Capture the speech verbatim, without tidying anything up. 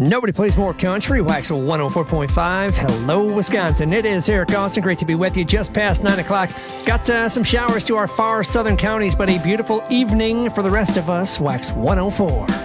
Nobody plays more country. Wax one oh four point five. Hello, Wisconsin. It is Eric Austin. Great to be with you. Just past nine o'clock. Got uh, some showers to our far southern counties, but a beautiful evening for the rest of us. Wax one oh four.